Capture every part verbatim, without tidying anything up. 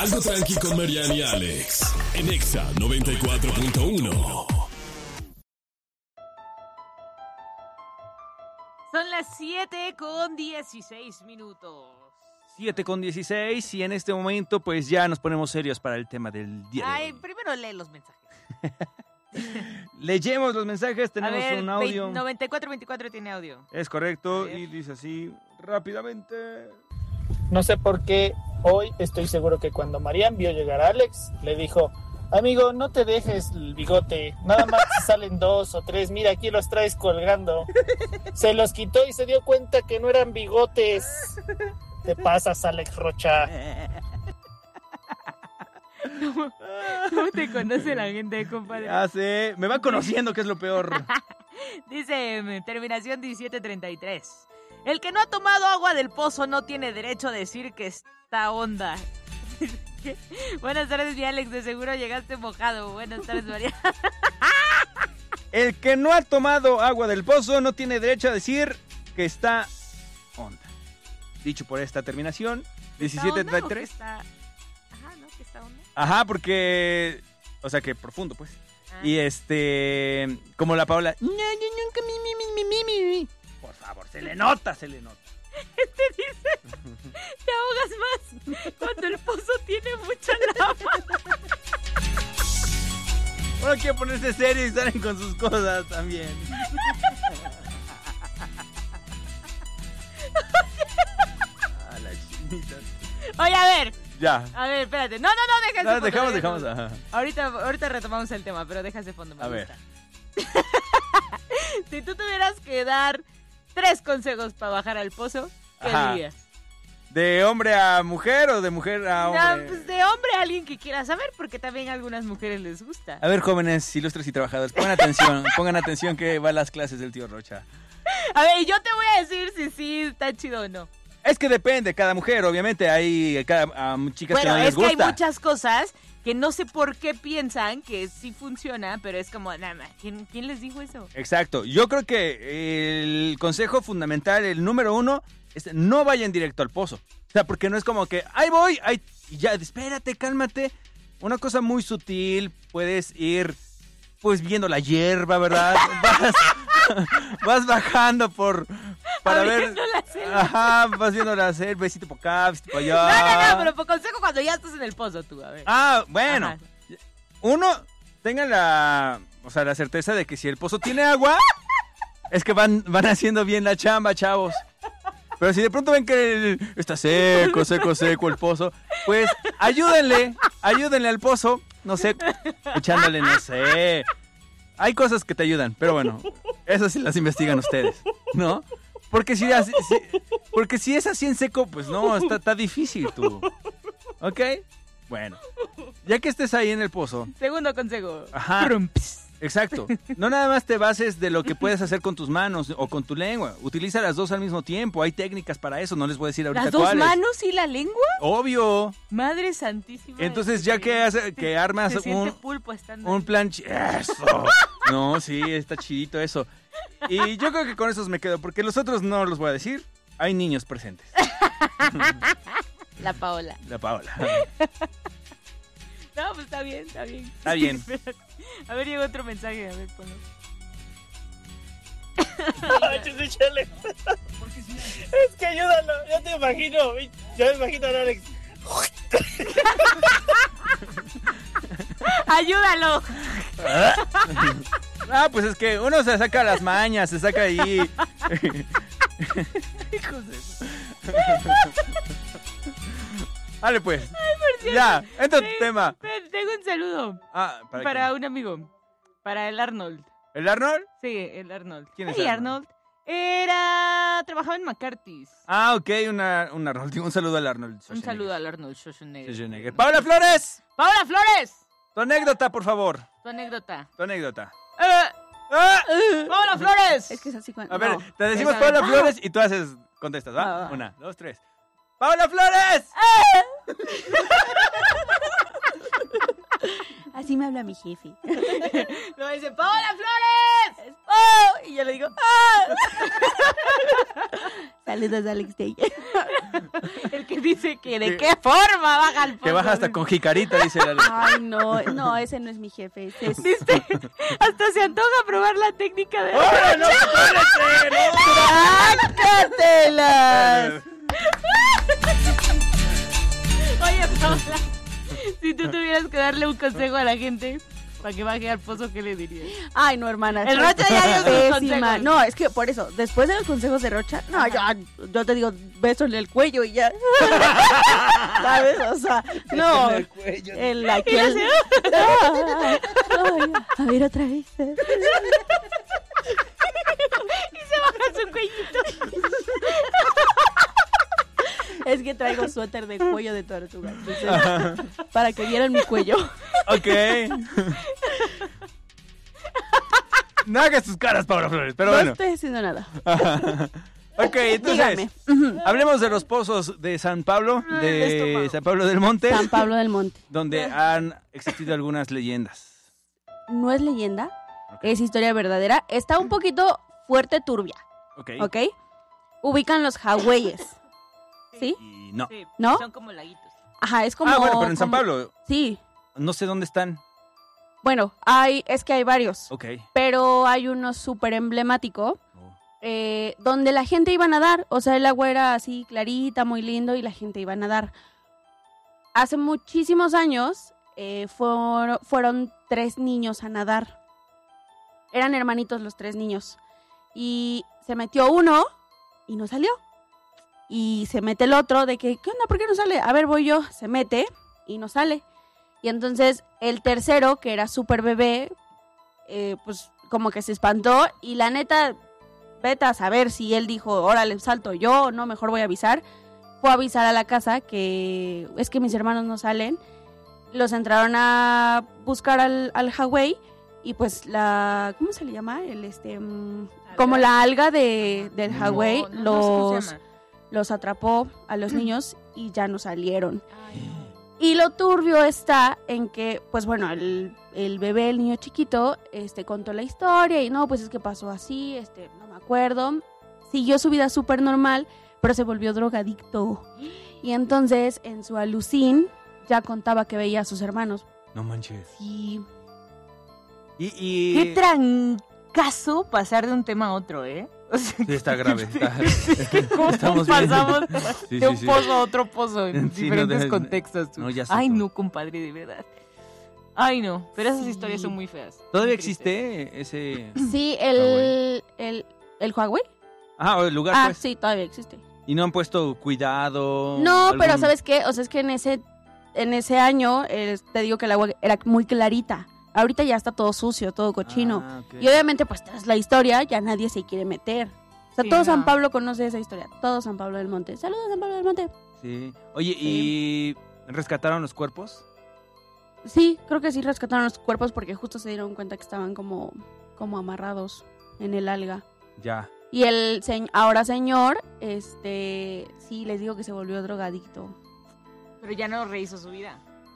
Algo tranqui con Mariana y Alex. En Exa noventa y cuatro punto uno. Son las siete con dieciséis minutos. siete con dieciséis y en este momento pues ya nos ponemos serios para el tema del día de Ay, hoy. primero lee los mensajes. Leyemos los mensajes, tenemos A ver, un audio. noventa y cuatro veinticuatro tiene audio. Es correcto y dice así rápidamente. No sé por qué hoy estoy seguro que cuando Marian vio llegar a Alex, le dijo: amigo, no te dejes el bigote, nada más salen dos o tres, mira, aquí los traes colgando. Se los quitó y se dio cuenta que no eran bigotes. Te pasas, Alex Rocha. ¿Cómo, cómo te conoce la gente, compadre? Ya sé, me va conociendo, que es lo peor. Dice, mm, terminación diecisiete treinta y tres. El que no ha tomado agua del pozo no tiene derecho a decir que está onda. ¿Qué? Buenas tardes, mi Alex, de seguro llegaste mojado. Buenas tardes, María. El que no ha tomado agua del pozo no tiene derecho a decir que está onda. Dicho por esta terminación, diecisiete treinta y tres. Está... Ajá, ¿no? Que está onda. Ajá, porque... O sea, que profundo, pues. Ah. Y este... Como la Paola... "No, yo nunca mi, mi, mi, mi, mi, mi". Por favor, se le nota, se le nota. Este dice, te ahogas más cuando el pozo tiene mucha lava. Bueno, quiere ponerse serio y salen con sus cosas también. A la chinita. Oye, a ver, Ya. a ver, espérate. No, no, no, deja ese No, fondo, dejamos, deja dejamos. ese Ajá. fondo. Ahorita, ahorita retomamos el tema, pero deja ese fondo, me A gusta. ver. Si tú tuvieras que dar tres consejos para bajar al pozo, ¿qué Ajá. dirías? ¿De hombre a mujer o de mujer a No, hombre? pues de hombre a alguien que quiera saber, porque también a algunas mujeres les gusta. A ver, jóvenes, ilustres y trabajadores, pongan atención, pongan atención que va a las clases del tío Rocha. A ver, yo te voy a decir si sí está chido o no. Es que depende, cada mujer, obviamente, hay cada, a chicas Bueno, que no les es que gusta. hay muchas cosas que no sé por qué piensan que sí funciona, pero es como, nada más, ¿quién, ¿quién les dijo eso? Exacto, yo creo que el consejo fundamental, el número uno, es no vayan directo al pozo. O sea, porque no es como que, ahí voy, ahí, y ya, espérate, cálmate. Una cosa muy sutil, puedes ir, pues, viendo la hierba, ¿verdad? Vas, vas bajando por, para ver. Abriendo la selva. Ajá, vas viendo la selva, besito por acá, besito por allá. No, no, no, pero por consejo cuando ya estás en el pozo tú, a ver. Ah, bueno. Ajá. Uno, tengan la, o sea, la certeza de que si el pozo tiene agua, es que van, van haciendo bien la chamba, chavos. Pero si de pronto ven que el- está seco, seco, seco el pozo, pues ayúdenle, ayúdenle al pozo, no sé, echándole, no sé. Hay cosas que te ayudan, pero bueno, esas sí las investigan ustedes, ¿no? Porque si, así- si- porque si es así en seco, pues no, está, está difícil tú. ¿Ok? Bueno, ya que estés ahí en el pozo, Segundo consejo. Ajá. Prumps. exacto, no nada más te bases de lo que puedes hacer con tus manos o con tu lengua, utiliza las dos al mismo tiempo, hay técnicas para eso, no les voy a decir ahorita ¿Las dos cuáles. manos y la lengua? Obvio. Madre santísima. Entonces ya que, hace, que armas Se siente un, pulpo estando un ahí. plan... chi- Eso. No, sí, está chidito eso. Y yo creo que con esos me quedo, porque los otros no los voy a decir. Hay niños presentes. La Paola. La Paola. No, pues está bien, está bien. Está bien. Espérate. A ver, llega otro mensaje, a ver, ponlo. Échale, échale. Es que ayúdalo, yo te imagino, yo me imagino a Alex. ¡Ayúdalo! Ah, pues es que uno se saca las mañas, se saca ahí. Hijos de eso. Dale pues. Ya, entra tu Tengo- tema. espérate, Tengo un saludo Ah, ¿para, para quién? un amigo. Para el Arnold. ¿El Arnold? Sí, el Arnold. ¿Quién es Hey, Arnold? Arnold? Era... Trabajaba en McCarthy's. Ah, ok, una, un Arnold. Un saludo al Arnold. Un saludo al Arnold Schwarzenegger. Schwarzenegger. ¡Paola Flores! ¡Paola Flores! Tu anécdota, por favor. Tu anécdota. Tu anécdota. ¡Eh! ¡Ah! ¡Paola Flores! Es que es así cuando... A ver, no. te decimos Esa vez. Paola Flores y tú haces, contestas, ¿va? Va, va. Una, dos, tres. ¡Paola Flores! Así me habla mi jefe. Lo dice, ¡Paola Flores! ¡Oh! Y yo le digo, ¡ah! Saludos, Alex Day. El que dice que de qué forma baja al pozo. Que baja hasta con jicarita, dice la ley. Ay, no, no, ese no es mi jefe. Ese es... Dice, hasta se antoja probar la técnica de... ¡Ahora no puede ser! ¡Sácatelas! Oye, Paula, si tú tuvieras que darle un consejo a la gente para que baje al pozo, ¿qué le dirías? Ay, no, hermana. El Rocha ya dio sus pésima. consejos. No, es que por eso, después de los consejos de Rocha, no, ya, yo te digo, beso en el cuello y ya. ¿Sabes? O sea, no. En el cuello. El, aquí el... Ay, ay, a ver, otra vez. Y se baja su cuellito. Es que traigo suéter de cuello de tortuga. Entonces, para que vieran mi cuello. Ok. No hagas tus caras, Paula Flores, pero No bueno. estoy haciendo nada. Ok, entonces, Dígame. Ujú. hablemos de los pozos de San Pablo, de San Pablo del Monte, San Pablo del Monte. donde han existido algunas leyendas. No es leyenda, Ok. es historia verdadera. Está un poquito fuerte turbia, Ok. ¿ok? Ubican los Hawaiis. ¿Sí? Y no. Sí, ¿No? son como laguitos. Ajá, es como... ah, bueno, pero en San como- Pablo, Sí. no sé dónde están. Bueno, hay, es que hay varios, Ok. pero hay uno súper emblemático Oh. eh, donde la gente iba a nadar. O sea, el agua era así clarita, muy lindo y la gente iba a nadar. Hace muchísimos años eh, fueron, fueron tres niños a nadar. Eran hermanitos los tres niños. Y se metió uno y no salió. Y se mete el otro de que, ¿qué onda? ¿Por qué no sale? A ver, voy yo. Se mete y no sale. Y entonces el tercero, que era súper bebé, eh, pues como que se espantó. Y la neta, vete a saber si él dijo, órale, salto yo o no, mejor voy a avisar. Fue a avisar a la casa que es que mis hermanos no salen. Los entraron a buscar al, al Hawái. Y pues la, ¿cómo se le llama? El este, mm, como la alga de, del No, Hawái no, no sé cómo los, se llama. los atrapó a los niños y ya no salieron. Y lo turbio está en que, pues bueno, el, el bebé, el niño chiquito, este, contó la historia y no, pues es que pasó así, este, no me acuerdo. Siguió su vida súper normal, pero se volvió drogadicto. Y entonces, en su alucín, ya contaba que veía a sus hermanos. No manches. Sí. Y, y... Qué trancazo pasar de un tema a otro, ¿eh? O sea, Sí, está grave. Está... ¿cómo Estamos bien. pasamos Sí, de sí, un sí. pozo a otro pozo en Sí, no diferentes debes- contextos? tú? no, ya sé Ay, todo. no, compadre, de verdad. Ay, no, pero esas Sí. historias son muy feas. ¿Todavía muy tristes. existe ese...? Sí, el, el, el Huawei. Ah, el lugar, Ah, pues. sí, todavía existe. ¿Y no han puesto cuidado? No, algún- pero ¿sabes qué? O sea, es que en ese, en ese año, eh, te digo que el agua era muy clarita. Ahorita ya está todo sucio, todo cochino. Ah, ok. Y obviamente, pues tras la historia, ya nadie se quiere meter. O sea, Sí, todo no. San Pablo conoce esa historia. Todo San Pablo del Monte. Saludos, San Pablo del Monte. Sí. Oye, ¿y rescataron los cuerpos? Sí, creo que sí rescataron los cuerpos porque justo se dieron cuenta que estaban como, como amarrados en el alga. Ya. Y el se- ahora señor, este, sí, les digo que se volvió drogadicto. Pero ya no rehizo su vida.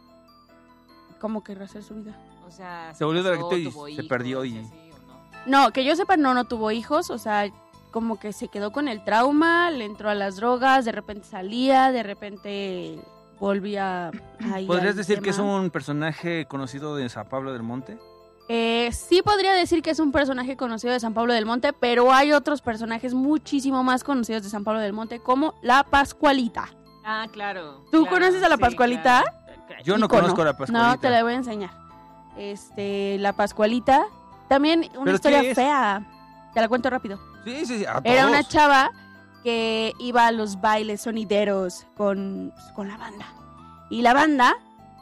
¿Cómo que rehacer su vida? O sea, Se volvió casó, drogadicto y tuvo se hijos, perdió y- así, ¿o no? No, que yo sepa, no, no tuvo hijos, o sea, como que se quedó con el trauma, le entró a las drogas, de repente salía, de repente volvía ahí. ¿Podrías al decir que es tema. un personaje conocido de San Pablo del Monte? Eh, sí podría decir que es un personaje conocido de San Pablo del Monte, pero hay otros personajes muchísimo más conocidos de San Pablo del Monte, como la Pascualita. Ah, claro. ¿Tú claro, conoces a la sí, Pascualita? claro. Yo no Ícono. conozco a la Pascualita. No, te la voy a enseñar. Este, la Pascualita, también una ¿Pero historia qué es? fea. Te la cuento rápido. Sí, sí, sí. A Era todos. una chava que iba a los bailes sonideros con, pues, con la banda. Y la banda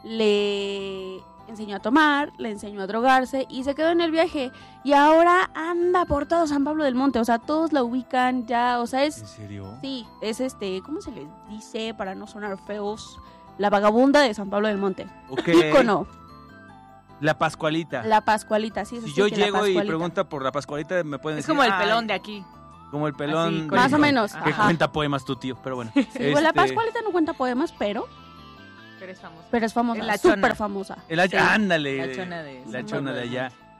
le enseñó a tomar, le enseñó a drogarse y se quedó en el viaje. Y ahora anda por todo San Pablo del Monte. O sea, todos la ubican ya. O sea, es... ¿En serio? Sí, es este... ¿Cómo se les dice para no sonar feos? La vagabunda de San Pablo del Monte. Ok. Ícono. La Pascualita. La Pascualita, sí. es Si así yo que la llego y Pascualita. pregunto por la Pascualita, me pueden Es decir... como el "Ay", pelón de aquí. Como el pelón... Así, con Más el- o menos, Que ajá. cuenta poemas tu tío, pero bueno. Sí, bueno, la Este, Pascualita no cuenta poemas, pero... Pero es famoso. Pero es famosa, Es la chona. súper famosa. El, Sí. ándale. La chona de La San chona Pablo de del allá.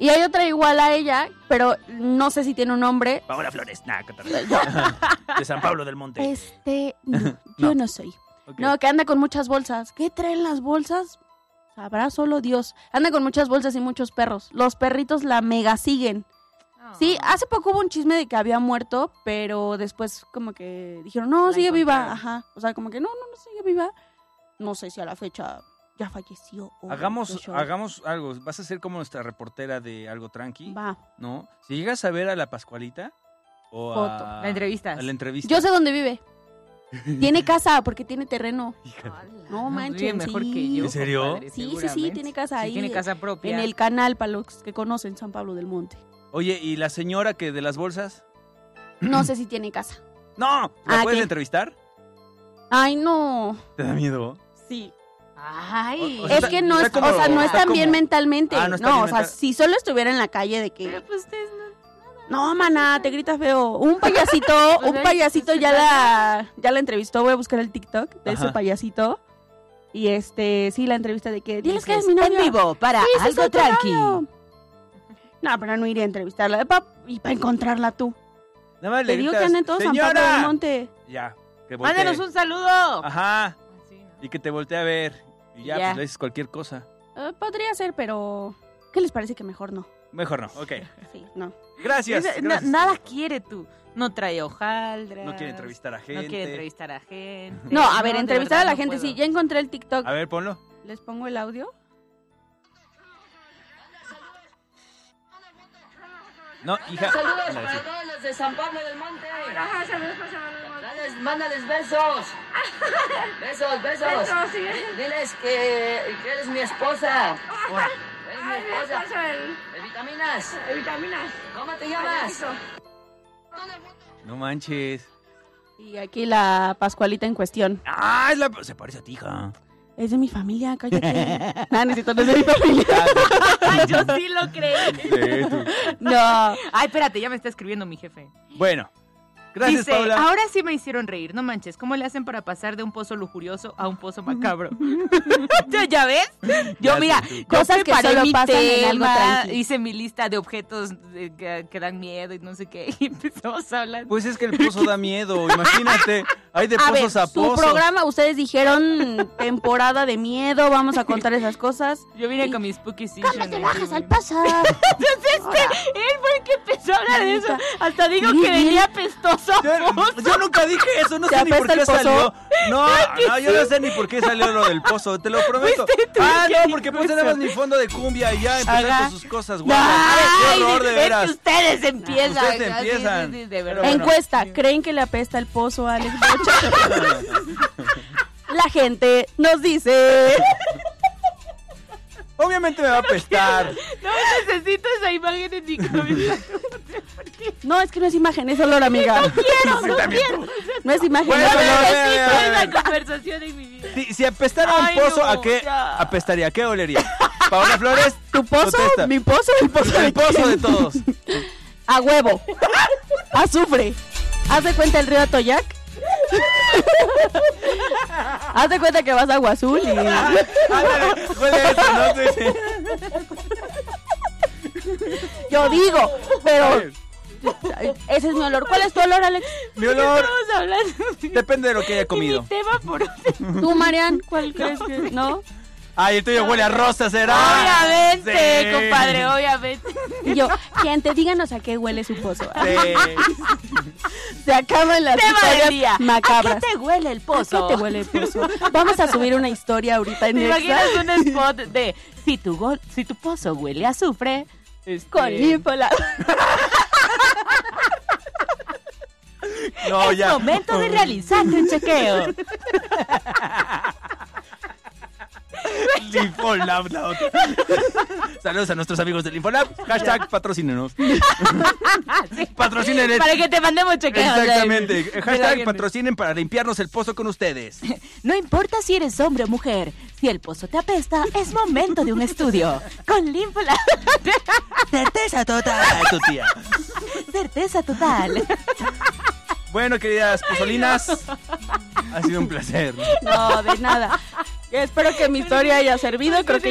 Y hay otra igual a ella, pero no sé si tiene un nombre. Paola Flores, nah, ¿qué tal? De San Pablo del Monte. Este, no, yo No. no soy. Okay. No, que anda con muchas bolsas. ¿Qué traen las bolsas? Sabrá solo Dios. Anda con muchas bolsas y muchos perros. Los perritos la mega siguen. Sí, hace poco hubo un chisme de que había muerto, pero después como que dijeron, no, La sigue viva. encontraron. Ajá. O sea, como que no, no, no sigue viva. No sé si a la fecha ya falleció o... Hagamos, qué show. hagamos algo. Vas a ser como nuestra reportera de Algo Tranqui, Va. ¿no? Si llegas a ver a la Pascualita o Foto. a... La entrevistas. A la entrevista. Yo sé dónde vive. Tiene casa porque tiene terreno. Hija, No manches, Vive mejor sí. que yo. ¿En serio? compadre, Sí, sí, sí, seguramente. tiene casa Sí, ahí. tiene casa propia. En el canal, para los que conocen San Pablo del Monte. Oye, ¿y la señora que de las bolsas? No sé si tiene casa. ¡No! ¿La Ah, puedes ¿qué? entrevistar? Ay, no. ¿Te da miedo? Sí. Ay. O- o sea, Es que no está es, como- o sea, no está están bien como- mentalmente. Ah, no no, está bien o sea, mental- si solo estuviera en la calle de que... Pero pues ustedes no... No, maná, te grita feo. Un payasito, Pues un ahí, payasito pues, ya se la, ya la entrevistó. Voy a buscar el TikTok de ese Ajá. payasito. Y este, sí, la entrevista de que... Diles que es Dices, mi novio. En vivo, para Sí, sí, Algo soy tu Tranqui. novio. No, pero no iría a entrevistarla. Pa- y para encontrarla tú. Nada más Te le digo que gritas, anda en todo San Pablo del ¡Señora! Monte. Ya, que voltee. Mándanos un saludo. Ajá, Sí, ¿no? y que te voltee a ver. Y ya, Ya. pues le dices cualquier cosa. Eh, podría ser, pero... ¿Qué les parece que mejor no? Mejor no, ok. Sí, no. Gracias. Esa- na- gracias. nada quiere tú. No trae hojaldras. No quiere entrevistar a gente. No quiere entrevistar a gente. No, a ver, de entrevistar verdad a la no gente, puedo. sí. Ya encontré el TikTok. A ver, ponlo. ¿Les pongo el audio? No, hija. Saludos Ándale, sí. para todos los de San Pablo del Monte. Ajá, saludos para San Pablo del Monte. Dales, mándales besos. Besos, besos. Diles que, que eres mi esposa. Eres mi esposa. ¿De vitaminas? ¿De vitaminas? ¿Cómo te llamas? No manches. Y aquí la Pascualita en cuestión. Ah, es la... se parece a ti, hija. Es de mi familia, cállate. No, necesito, no es de mi familia. Ay, yo sí lo creí. Sí, tú. No. Ay, espérate, ya me está escribiendo mi jefe. Bueno, gracias, Dice, Paula. ahora sí me hicieron reír, no manches, ¿cómo le hacen para pasar de un pozo lujurioso a un pozo macabro? ¿Ya, ya ves? Yo, Ya mira, sé, tú. yo Cosas que preparé solo mi pasan en algo tema, tranqui. hice mi lista de objetos eh, que, que dan miedo y no sé qué, y empezamos a hablar. Pues es que el pozo da miedo, imagínate. Hay de A ver, pozos a su pozos. programa, ustedes dijeron temporada de miedo, vamos a contar esas cosas. Yo vine Sí. con mi spooky season. ¿Cómo te ahí, bajas güey. al pasar? Entonces, este, él fue el que empezó a hablar de eso. Hasta digo Muy que bien. venía apestoso. Yo, yo nunca dije eso, no ¿Te sé ni por apesta qué el pozo? salió. No, no, yo no sé ni por qué salió lo del pozo, te lo prometo. Fuiste tú Ah, el que no, dijo porque puse eso. nada más mi fondo de cumbia y ya empecé Ajá. con sus cosas guapas. Ay, Qué horror, de es veras. que ustedes empiezan. Ustedes Sí, sí, empiezan. sí, de Pero verdad. bueno. Encuesta, ¿creen que le apesta el pozo a Alex Bocha? La gente nos dice... Obviamente me va a apestar. No necesito esa imagen en mi cabeza. No, es que no es imagen, es olor, amiga. No quiero, no quiero. No es imagen, Bueno, es No bueno, olor. bueno. necesito bueno, bueno. esa conversación en mi vida. Si, si apestara un Ay, pozo, no, ¿a qué ya. apestaría? ¿A qué olería? Paola Flores, ¿Tu pozo? contesta. ¿Mi pozo? ¿El pozo de El pozo quién? de todos. A huevo. Azufre. ¿Haz de cuenta el río Atoyac? Haz de cuenta que vas a Agua Azul y... Ándale, huele eso, ¿no? Sí, sí. Yo digo, pero... Ese es mi olor. ¿Cuál es tu olor, Alex? Mi olor Estamos hablando depende de lo que haya de mi comido. tema por ¿Tú, Marian? ¿Cuál crees que...? ¿No? Ay, el tuyo huele a rosa, ¿será? Obviamente, Sí. compadre, obviamente. Y yo, gente, díganos a qué huele su pozo. Sí. Se acaban las Tema del historias día. macabras. ¿A qué te huele el ¿A pozo? qué te huele el pozo? Vamos a subir una historia ahorita en ¿Te Nexa imaginas un spot de si tu, gol, si tu pozo huele a azufre? Este, con Límpola. No, es ya. momento de realizar un chequeo. Linfolab, la otra. Saludos a nuestros amigos de Linfolab. Hashtag patrocínenos. Sí. Patrocinen el... Para que te mandemos chequeos. Exactamente. de- de la Hashtag gente. patrocinen para limpiarnos el pozo con ustedes. No importa si eres hombre o mujer, si el pozo te apesta, es momento de un estudio. Con Linfola. Certeza total. Tu tía. Certeza total. Bueno, queridas pozolinas, ha sido un placer. No, de nada. Espero que mi historia haya servido. Creo que